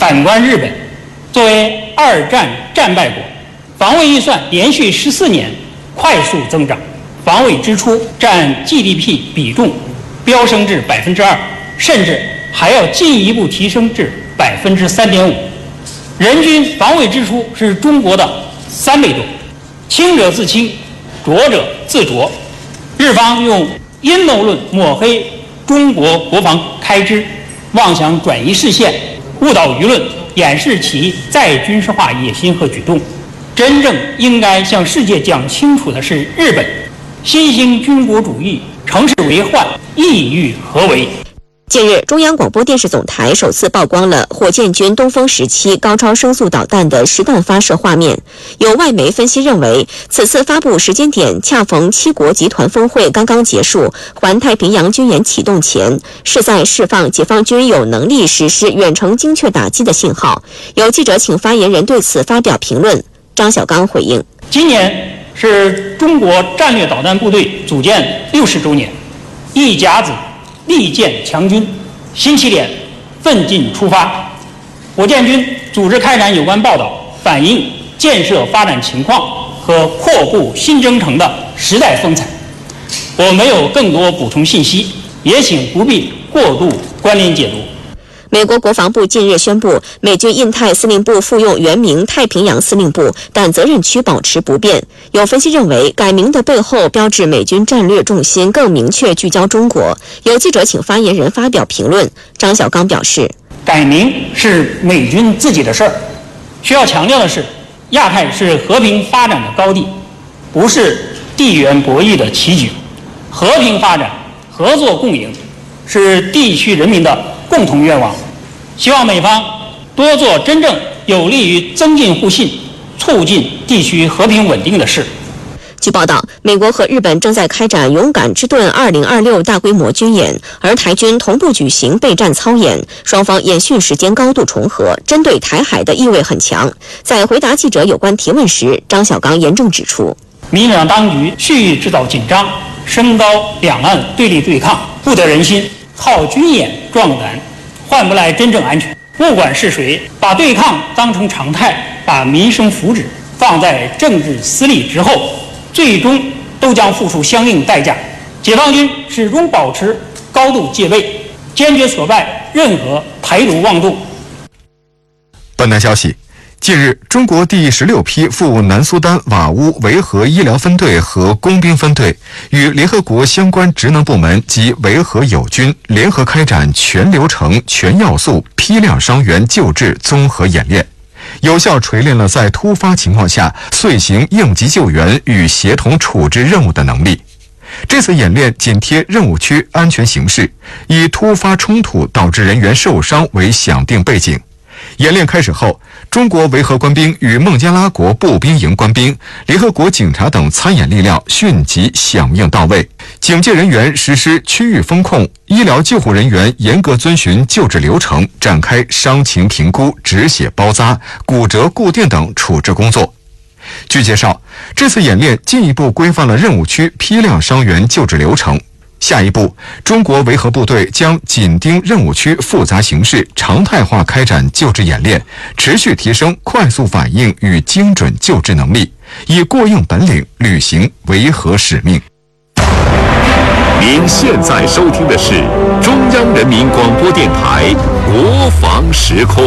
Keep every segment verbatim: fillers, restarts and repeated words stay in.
反观日本，作为二战战败国，防卫预算连续十四年快速增长，防卫支出占 G D P 比重飙升至百分之二，甚至还要进一步提升至百分之三点五。人均防卫支出是中国的三倍多。清者自清，浊者自浊。日方用阴谋论抹黑中国国防开支，妄想转移视线，误导舆论，掩饰其再军事化野心和举动。真正应该向世界讲清楚的是，日本新兴军国主义乘势为患，意欲何为？ 近日，中央广播电视总台首次曝光了火箭军东风十七高超声速导弹的实弹发射画面。有外媒分析认为，此次发布时间点恰逢七国集团峰会刚刚结束，环太平洋军演启动前，是在释放解放军有能力实施远程精确打击的信号。有记者请发言人对此发表评论。张小刚回应： 今年是中国战略导弹部队组建六十周年，一甲子力荐强军，新起点奋进出发。火箭军组织开展有关报道，反映建设发展情况和阔步新征程的时代风采。我没有更多补充信息，也请不必过度关联解读。 美国国防部近日宣布，美军印太司令部复用原名太平洋司令部，但责任区保持不变。有分析认为，改名的背后标志美军战略重心更明确聚焦中国。有记者请发言人发表评论。张小刚表示， 改名是美军自己的事儿。需要强调的是，亚太是和平发展的高地，不是地缘博弈的棋局。和平发展、合作共赢是地区人民的共同愿望。希望美方多做真正有利于增进互信、促进地区和平稳定的事。 据报道，美国和日本正在开展勇敢之盾二零二六大规模军演，而台军同步举行备战操演，双方演训时间高度重合，针对台海的意味很强。在回答记者有关提问时，张小刚严正指出， 民进党当局蓄意制造紧张，升高两岸对立对抗，不得人心，靠军演壮胆，换不来真正安全。不管是谁，把对抗当成常态，把民生福祉放在政治私利之后，最终都将付出相应代价。解放军始终保持高度戒备，坚决挫败任何台独妄动。 本台消息，近日，中国第十六批赴南苏丹瓦乌维和医疗分队和工兵分队与联合国相关职能部门及维和友军联合开展全流程、全要素、批量伤员救治综合演练，有效锤炼了在突发情况下遂行应急救援与协同处置任务的能力。这次演练紧贴任务区安全形势，以突发冲突导致人员受伤为响定背景。演练开始后，中国维和官兵与孟加拉国步兵营官兵、联合国警察等参演力量迅即响应到位，警戒人员实施区域风控，医疗救护人员严格遵循救治流程，展开伤情评估、止血包扎、骨折固定等处置工作。据介绍，这次演练进一步规范了任务区批量伤员救治流程。下一步，中国维和部队将紧盯任务区复杂形势，常态化开展救治演练，持续提升快速反应与精准救治能力，以过硬本领履行维和使命。 您现在收听的是中央人民广播电台国防时空。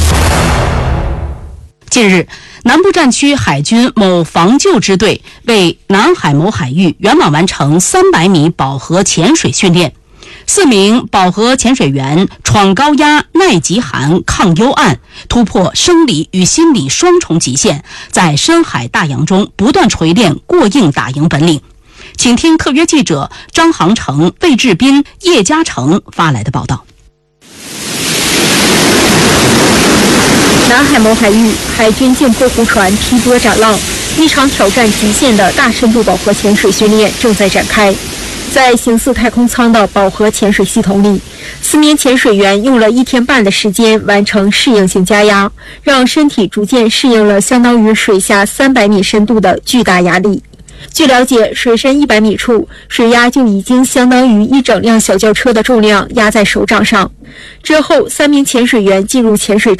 近日，南部战区海军某防救支队为南海某海域圆满完成三百米饱和潜水训练，四名饱和潜水员闯高压、耐极寒、抗幽暗，突破生理与心理双重极限，在深海大洋中不断锤炼过硬打赢本领。请听特约记者张航成、魏志斌、叶嘉诚发来的报道。 南海某海域，海军舰破湖船劈波斩浪，一场挑战极限的大深度饱和潜水训练正在展开。在形似太空舱的饱和潜水系统里，四名潜水员用了一天半的时间完成适应性加压，让身体逐渐适应了相当于水下三百米深度的巨大压力。据了解，水深一百米处，水压就已经相当于一整辆小轿车的重量压在手掌上。之后，三名潜水员进入潜水